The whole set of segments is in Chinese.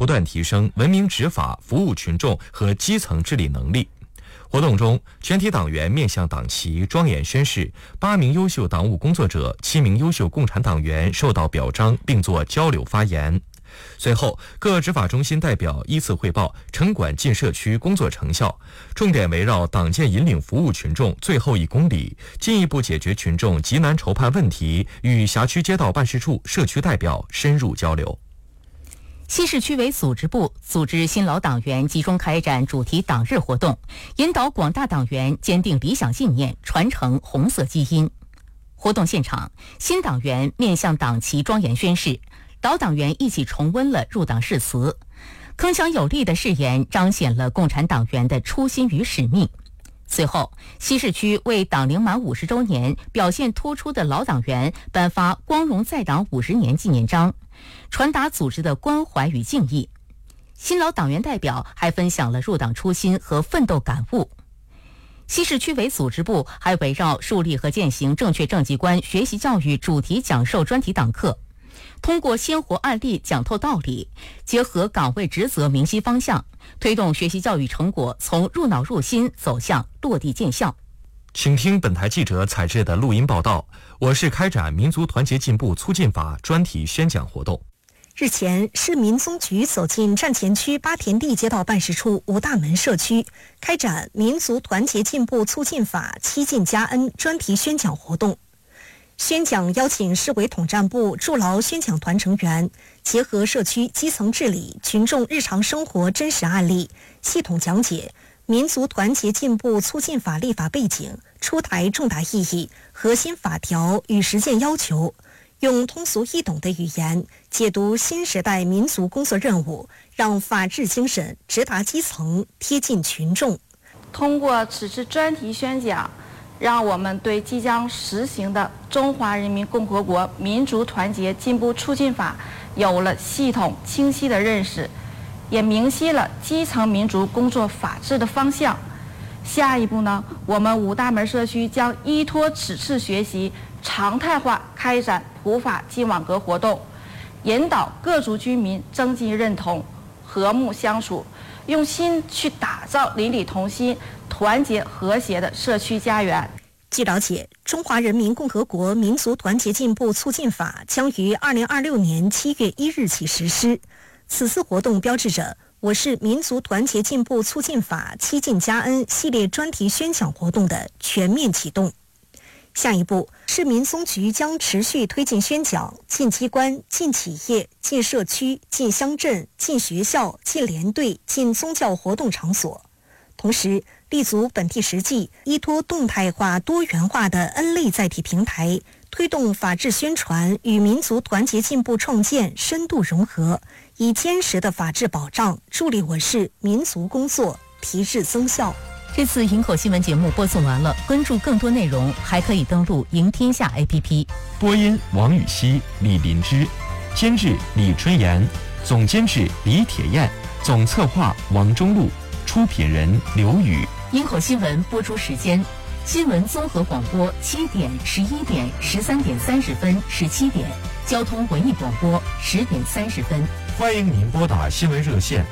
不断提升文明执法、服务群众和基层治理能力。活动中，全体党员面向党旗庄严宣誓，8名优秀党务工作者、7名优秀共产党员受到表彰并作交流发言。随后，各执法中心代表依次汇报城管进社区工作成效，重点围绕党建引领服务群众最后1公里，进一步解决群众急难愁盼问题，与辖区街道办事处社区代表深入交流。 西市区委组织部组织新老党员集中开展主题党日活动，引导广大党员坚定理想信念，传承红色基因。活动现场，新党员面向党旗庄严宣誓，老党员一起重温了入党誓词，铿锵有力的誓言彰显了共产党员的初心与使命。随后，西市区为党龄满50周年表现突出的老党员颁发光荣在党50年纪念章，传达组织的关怀与敬意。新老党员代表还分享了入党初心和奋斗感悟。西市区委组织部还围绕树立和践行正确政绩观学习教育主题讲授专题党课，通过鲜活案例讲透道理，结合岗位职责明晰方向，推动学习教育成果从入脑入心走向落地见效。 请听本台记者采制的录音报道。我市开展民族团结进步促进法专题宣讲活动。 日前，市民宗局走进站前区八田地街道办事处五大门社区，开展民族团结进步促进法7进加恩专题宣讲活动。宣讲邀请市委统战部驻劳宣讲团成员，结合社区基层治理、群众日常生活真实案例，系统讲解民族团结进步促进法立法背景、出台重大意义、核心法条与实践要求，用通俗易懂的语言解读新时代民族工作任务，让法治精神直达基层，贴近群众。 通过此次专题宣讲，让我们对即将实行的《中华人民共和国民族团结进步促进法》有了系统清晰的认识，也明晰了基层民族工作法治的方向。下一步呢，我们五大门社区将依托此次学习，常态化开展普法进网格活动，引导各族居民增进认同，和睦相处，用心去打造邻里同心、团结和谐的社区家园。 据了解，中华人民共和国民族团结进步促进法将于2026年7月1日起实施。此次活动标志着我市民族团结进步促进法7进加恩系列专题宣讲活动的全面启动。下一步，市民宗局将持续推进宣讲，进机关、进企业、进社区、进乡镇、进学校、进连队、进宗教活动场所。同时，立足本地实际，依托动态化、多元化的 N 类载体平台，推动法治宣传与民族团结进步创建深度融合，以坚实的法治保障助力我市民族工作提质增效。 这次营口新闻节目播送完了，关注更多内容还可以登录赢天下 APP。 播音王雨熙、李林芝，监制李春妍，总监制李铁燕，总策划王中路，出品人刘宇。 营口新闻播出时间：新闻综合广播7点、11点、13点30分、17点；交通文艺广播10点30分。 欢迎您拨打新闻热线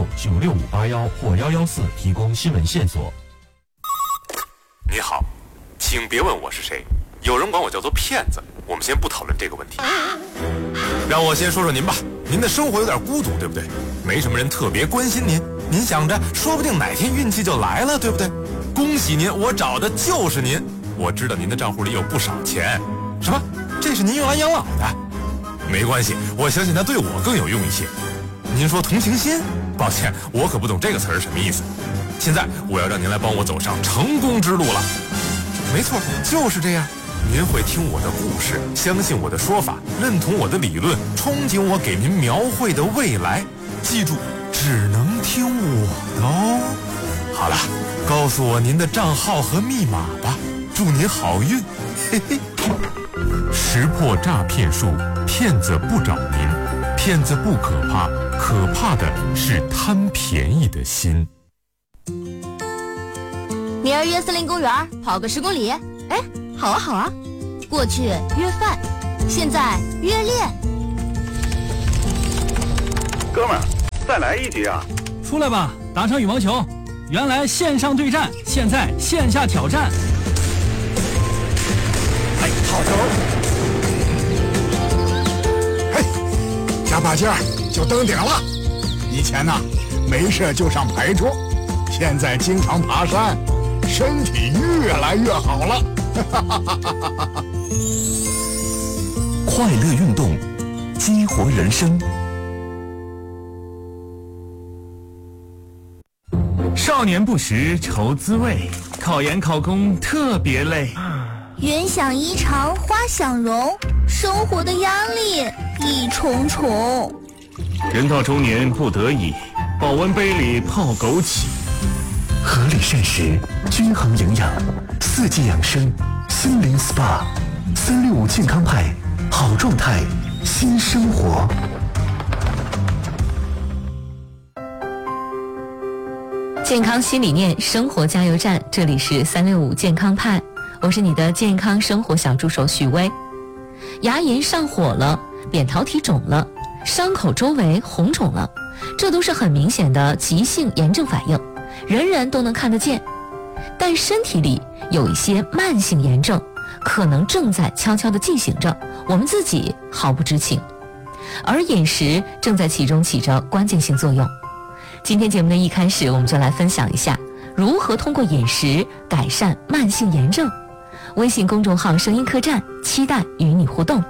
26965581或114提供新闻线索。 你好，请别问我是谁，有人管我叫做骗子。我们先不讨论这个问题，让我先说说您吧。您的生活有点孤独，对不对？没什么人特别关心您，您想着说不定哪天运气就来了，对不对？恭喜您，我找的就是您。我知道您的账户里有不少钱。什么？这是您用来养老的？没关系，我相信它对我更有用一些。您说同情心？抱歉，我可不懂这个词儿什么意思。现在我要让您来帮我走上成功之路了。没错，就是这样。您会听我的故事，相信我的说法，认同我的理论，憧憬我给您描绘的未来。记住，只能听我的哦。好了，告诉我您的账号和密码吧。祝您好运，嘿嘿。识破诈骗术，骗子不找您，骗子不可怕，可怕的是贪便宜的心。 明儿约森林公园跑个10公里，哎，好啊好啊。过去约饭，现在约练。 哥们儿， 再来一局啊？ 出来吧，打场羽毛球。原来线上对战，现在线下挑战。 哎，好球！嘿，加把劲儿就登顶了。以前呢，没事就上牌桌，现在经常爬山，身体越来越好了。 快乐运动，激活人生。 少年不识愁滋味，考研考公特别累。 云想衣裳花想容，生活的压力一重重。 人到中年不得已，保温杯里泡枸杞。 合理膳食，均衡营养，四季养生，心灵 SPA，365健康派，好状态，新生活。 健康新理念，生活加油站，这里是365健康派，我是你的健康生活小助手许巍。牙龈上火了，扁桃体肿了，伤口周围红肿了，这都是很明显的急性炎症反应，人人都能看得见。但身体里有一些慢性炎症，可能正在悄悄地进行着，我们自己毫不知情，而饮食正在其中起着关键性作用。今天节目的一开始，我们就来分享一下如何通过饮食改善慢性炎症。微信公众号声音客栈，期待与你互动。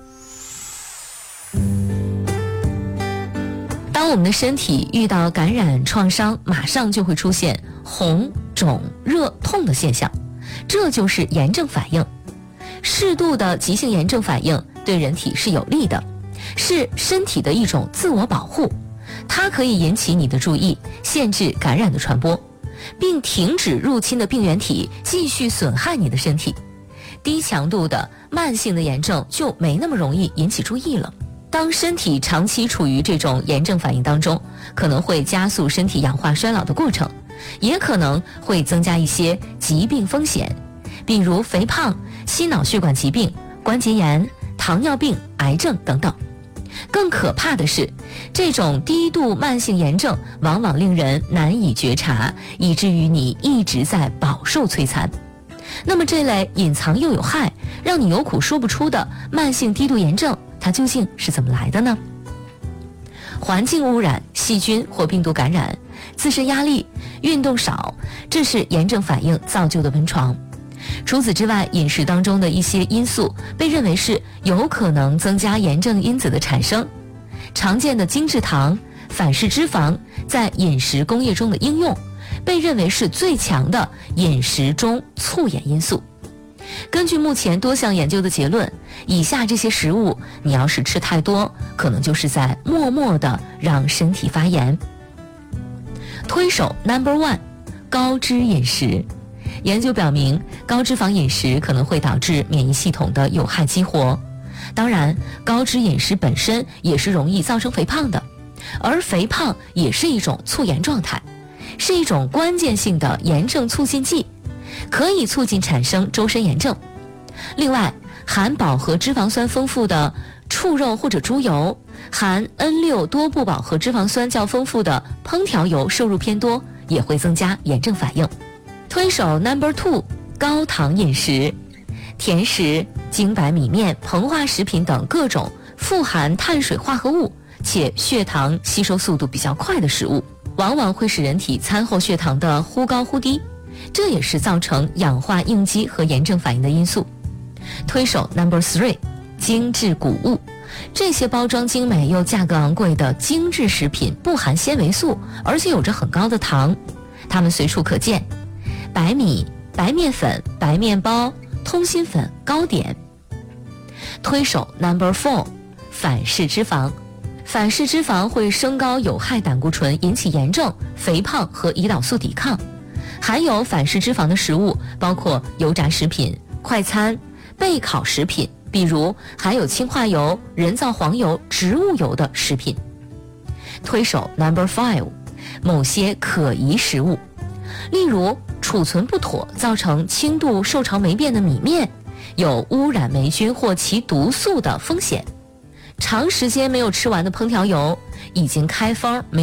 当我们的身体遇到感染创伤，马上就会出现红、肿、热、痛的现象，这就是炎症反应。适度的急性炎症反应对人体是有利的，是身体的一种自我保护，它可以引起你的注意，限制感染的传播，并停止入侵的病原体继续损害你的身体。低强度的慢性的炎症就没那么容易引起注意了。当身体长期处于这种炎症反应当中，可能会加速身体氧化衰老的过程，也可能会增加一些疾病风险，比如肥胖、心脑血管疾病、关节炎、糖尿病、癌症等等。更可怕的是，这种低度慢性炎症往往令人难以觉察，以至于你一直在饱受摧残。那么这类隐藏又有害，让你有苦说不出的慢性低度炎症，它究竟是怎么来的呢？环境污染、细菌或病毒感染、自身压力、运动少，这是炎症反应造就的温床。除此之外，饮食当中的一些因素被认为是有可能增加炎症因子的产生。常见的精制糖、反式脂肪在饮食工业中的应用，被认为是最强的饮食中促炎因素。根据目前多项研究的结论，以下这些食物你要是吃太多，可能就是在默默地让身体发炎。推手 No.1， 高脂饮食。研究表明，高脂肪饮食可能会导致免疫系统的有害激活。当然，高脂饮食本身也是容易造成肥胖的，而肥胖也是一种促炎状态，是一种关键性的炎症促进剂，可以促进产生周身炎症。另外，含饱和脂肪酸丰富的畜肉或者猪油，含 N6 多不饱和脂肪酸较丰富的烹调油摄入偏多，也会增加炎症反应。推手 No.2， 高糖饮食。甜食、精白米面、膨化食品等各种富含碳水化合物且血糖吸收速度比较快的食物，往往会使人体餐后血糖的忽高忽低，这也是造成氧化应激和炎症反应的因素。推手 No.3， 精致谷物。这些包装精美又价格昂贵的精致食品不含纤维素，而且有着很高的糖，它们随处可见。白米、白面粉、白面包、通心粉、糕点。推手 No.4， 反式脂肪。反式脂肪会升高有害胆固醇，引起炎症、肥胖和胰岛素抵抗。含有反式脂肪的食物包括油炸食品、快餐、备烤食品，比如含有氢化油、人造黄油、植物油的食品。推手 No.5， 某些可疑食物，例如储存不妥造成轻度受潮霉变的米面，有污染霉菌或其毒素的风险。长时间没有吃完的烹调油，已经开封没